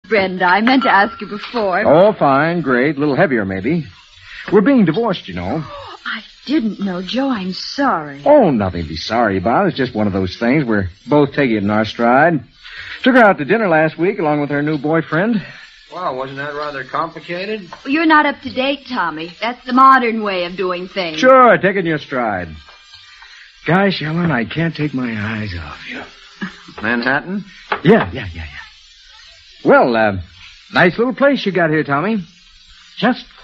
Brenda, I meant to ask you before. Oh, fine, great. A little heavier, maybe. We're being divorced, you know. Oh, I didn't know, Joe. I'm sorry. Oh, nothing to be sorry about. It's just one of those things. We're both taking it in our stride. Took her out to dinner last week along with her new boyfriend. Wow, wasn't that rather complicated? Well, you're not up to date, Tommy. That's the modern way of doing things. Sure, take it in your stride. Gosh, Ellen, I can't take my eyes off you. Manhattan? Yeah. Well, nice little place you got here, Tommy. Just